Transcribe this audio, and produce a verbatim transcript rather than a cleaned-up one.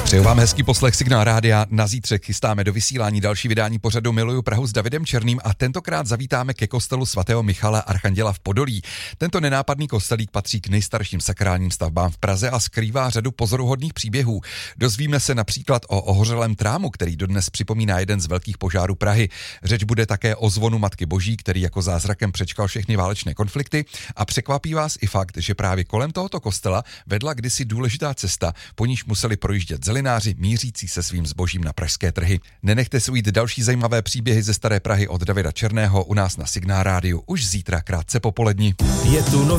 Přeju vám hezký poslech Signál rádia. Na zítřek chystáme do vysílání další vydání pořadu Miluju Prahu s Davidem Černým a tentokrát zavítáme ke kostelu svatého Michala Archanděla v Podolí. Tento nenápadný kostelík patří k nejstarším sakrálním stavbám v Praze a skrývá řadu pozoruhodných příběhů. Dozvíme se například o ohořelém trámu, který dodnes připomíná jeden z velkých požárů Prahy. Řeč bude také o zvonu Matky Boží, který jako zázrakem přečkal všechny válečné konflikty, a překvapí vás i fakt, že právě kolem tohoto kostela vedla kdysi důležitá cesta, po níž museli projíždět zelináři mířící se svým zbožím na pražské trhy. Nenechte si ujít další zajímavé příběhy ze staré Prahy od Davida Černého u nás na Signál rádiu už zítra krátce po poledni. Je tu nový